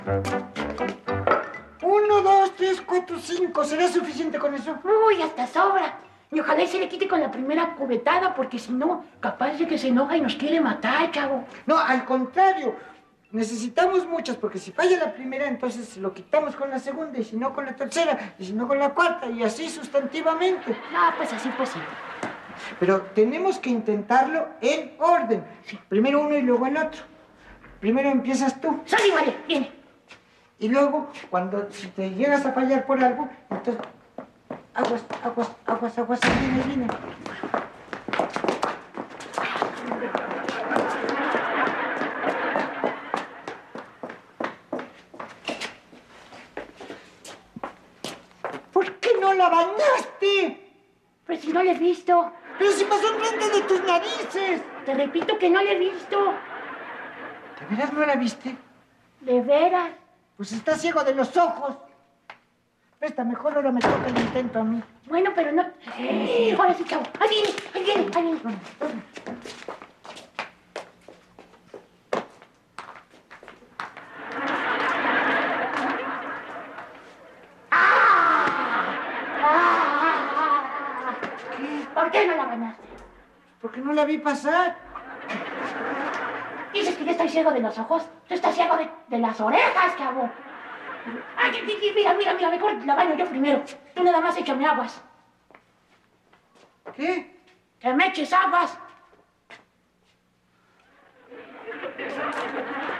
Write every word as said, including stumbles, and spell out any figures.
Uno, dos, tres, cuatro, cinco. ¿Será suficiente con eso? Uy, hasta sobra. Y ojalá y se le quite con la primera cubetada, porque si no, capaz de que se enoja y nos quiere matar, chavo. No, al contrario. Necesitamos muchas, porque si falla la primera, entonces lo quitamos con la segunda, y si no con la tercera, y si no con la cuarta, y así sustantivamente. No, pues así pues sí. Pero tenemos que intentarlo en orden. Sí. Primero uno y luego el otro. Primero empiezas tú. Sale, vale, viene. Y luego, cuando si te llegas a fallar por algo, entonces... Aguas, aguas, aguas, aguas, viene, viene. ¿Por qué no la bañaste? Pues si no le he visto. Pero si pasó enfrente de tus narices. Te repito que no le he visto. ¿De veras no la viste? ¿De veras? Pues está ciego de los ojos. Presta, mejor ahora me toca el intento a mí. Bueno, pero no... Eh, ahora sí, chavo. Ahí viene, ahí viene, ahí viene. ¿Por qué no la bañaste? Porque no la vi pasar. Dices que yo estoy ciego de los ojos. Tú estás ciego de, de las orejas, chavo. Ay, mira, mira, mira, mejor la baño yo primero. Tú nada más échame aguas. ¿Qué? Que me eches aguas.